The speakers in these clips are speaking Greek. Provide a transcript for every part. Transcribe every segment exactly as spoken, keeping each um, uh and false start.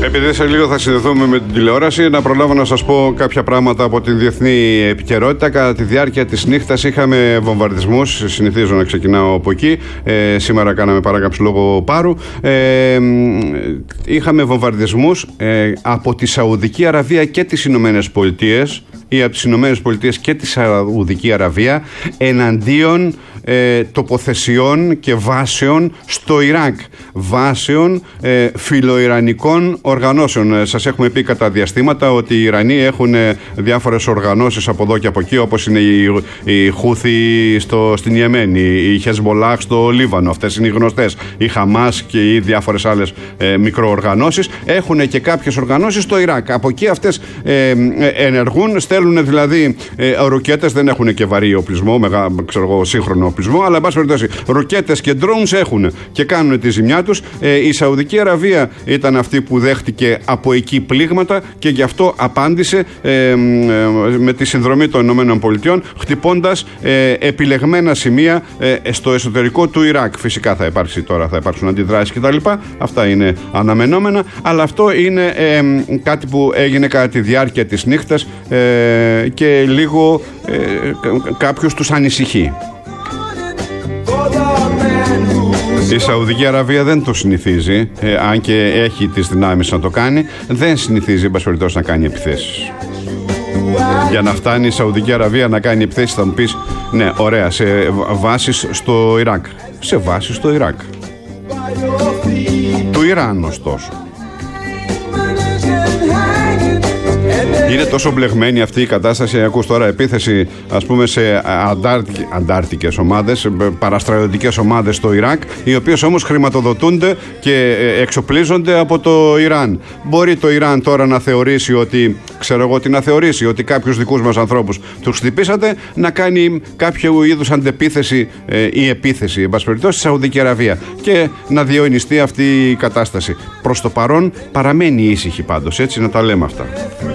Επειδή σε λίγο θα συνδεθούμε με την τηλεόραση, να προλάβω να σας πω κάποια πράγματα από την διεθνή επικαιρότητα. Κατά τη διάρκεια της νύχτας είχαμε βομβαρδισμούς. Συνηθίζω να ξεκινάω από εκεί. Ε, σήμερα κάναμε παράκαμψη λόγω Πάρου. Ε, είχαμε βομβαρδισμούς ε, από τη Σαουδική Αραβία και τις Ηνωμένες Πολιτείες, ή από τις Ηνωμένες Πολιτείες και τη Σαουδική Αραβία, εναντίον ε, τοποθεσιών και βάσεων στο Ιράκ. Βάσεων ε, φιλοϊρανικών οργανώσεων. Ε, σας έχουμε πει κατά διαστήματα ότι οι Ιρανοί έχουν ε, διάφορες οργανώσεις από εδώ και από εκεί, όπως είναι η, η Χούθη στο, στην Ιεμένη, η Χεσμολάχ στο Λίβανο. Αυτές είναι οι γνωστές. Η Χαμάς και οι διάφορες άλλες ε, μικροοργανώσεις. Έχουν και κάποιες οργανώσεις στο Ιράκ. Από εκεί αυτές ε, ε, ενεργούν, στέλνουν δηλαδή ε, ρουκέτες, δεν έχουν και βαρύ οπλισμό, μεγα, ξέρω εγώ, σύγχρονο οπλισμό, αλλά εν πάση περιπτώσει ρουκέτες και drones έχουν και κάνουν τη ζημιά τους. Ε, η Σαουδική Αραβία ήταν αυτή που δέχτηκε από εκεί πλήγματα και γι' αυτό απάντησε ε, ε, με τη συνδρομή των ΗΠΑ, χτυπώντας ε, επιλεγμένα σημεία ε, στο εσωτερικό του Ιράκ. Φυσικά θα υπάρξει τώρα, θα υπάρξουν αντιδράσεις κτλ. Αυτά είναι αναμενόμενα, αλλά αυτό είναι ε, κάτι που έγινε κατά τη διάρκεια της νύχτας ε, και λίγο ε, κάποιους τους ανησυχεί. Η Σαουδική Αραβία δεν το συνηθίζει, ε, αν και έχει τις δυνάμεις να το κάνει, δεν συνηθίζει, εν πάση περιπτώσει, να κάνει επιθέσεις. Για να φτάνει η Σαουδική Αραβία να κάνει επιθέσεις, θα μου πεις, ναι, ωραία, σε βάσεις στο Ιράκ. Σε βάσεις στο Ιράκ. Του Ιράν, ωστόσο. Είναι τόσο μπλεγμένη αυτή η κατάσταση. Ακούς τώρα επίθεση, ας πούμε, σε αντάρτικ, αντάρτικες ομάδες, παραστρατιωτικές ομάδες στο Ιράκ, οι οποίες όμως χρηματοδοτούνται και εξοπλίζονται από το Ιράν. Μπορεί το Ιράν τώρα να θεωρήσει ότι, ξέρω εγώ τι να θεωρήσει, ότι κάποιους δικούς μας ανθρώπους τους χτυπήσατε, να κάνει κάποιο είδους αντεπίθεση ε, ή επίθεση, εν πάση περιπτώσει, στη Σαουδική Αραβία και να διαιωνιστεί αυτή η κατάσταση. Προς το παρόν παραμένει ήσυχη πάντως, έτσι, να τα λέμε αυτά.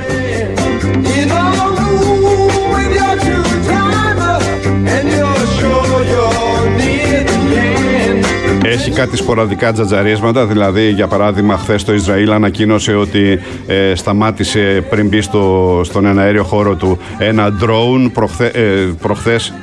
Έχει κάτι σποραδικά τζατζαρίσματα, δηλαδή για παράδειγμα χθες το Ισραήλ ανακοίνωσε ότι ε, σταμάτησε πριν μπει στο, στον εναέριο χώρο του ένα drone προχθέ, ε, προχθές